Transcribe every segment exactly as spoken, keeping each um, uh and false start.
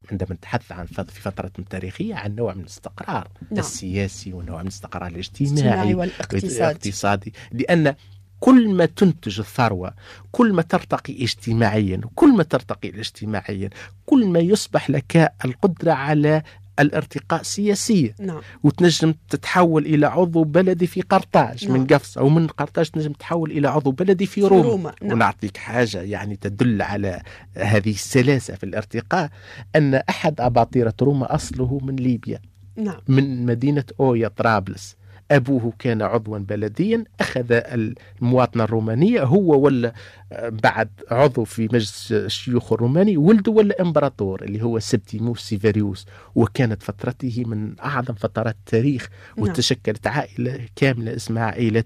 عندما نتحدث عن في فترة تاريخية عن نوع من الاستقرار نعم. السياسي ونوع من الاستقرار الاجتماعي والاقتصادي، لأن كل ما تنتج الثروة، كل ما ترتقي اجتماعيا، كل ما ترتقي اجتماعيا، كل ما يصبح لك القدرة على الارتقاء سياسيا نعم. وتنجم تتحول إلى عضو بلدي في قرطاج نعم. من قفص، أو من قرطاج تنجم تتحول إلى عضو بلدي في, في روما, روما. نعم. ونعطيك حاجة يعني تدل على هذه السلاسة في الارتقاء، أن أحد أباطرة روما أصله من ليبيا نعم. من مدينة أويا طرابلس. أبوه كان عضوا بلديا، أخذ المواطنة الرومانية، هو ولا بعد عضو في مجلس الشيوخ الروماني، ولده ولا إمبراطور اللي هو سبتيموس سيفيريوس، وكانت فترته من أعظم فترات التاريخ. وتشكلت عائلة كاملة اسمها عائلة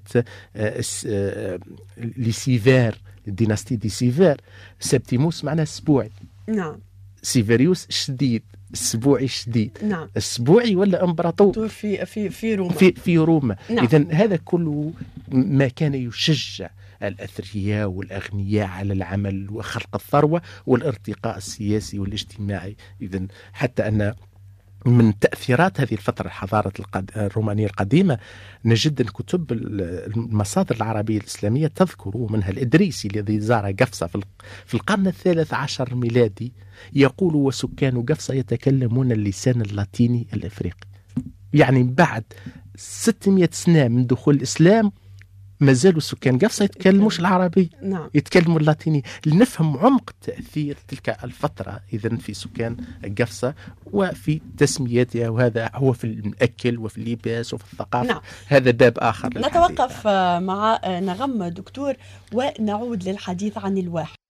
لسيفير، الديناستي دي سيفير. سبتيموس معناه السبوعي نعم. سيفيريوس شديد، السبوعي شديد نعم. السبوعي ولا امبراطور في في في روما في في روما نعم. اذا هذا كله ما كان يشجع الأثرياء والأغنياء على العمل وخلق الثروة والارتقاء السياسي والاجتماعي. اذا حتى أن من تأثيرات هذه الفترة الحضارة الرومانية القديمة نجد كتب المصادر العربية الإسلامية تذكر، منها الإدريسي الذي زار قفصة في القرن الثالث عشر ميلادي، يقول: وسكان قفصة يتكلمون اللسان اللاتيني الإفريقي. يعني بعد ستمائة سنة من دخول الإسلام ما زالوا سكان قفصة يتكلموش العربي نعم. يتكلموا اللاتيني، لنفهم عمق تأثير تلك الفترة إذن في سكان قفصة وفي تسمياتها. وهذا هو في الأكل وفي اللباس وفي الثقافة نعم. هذا باب آخر. نتوقف مع نغم دكتور ونعود للحديث عن الواحة.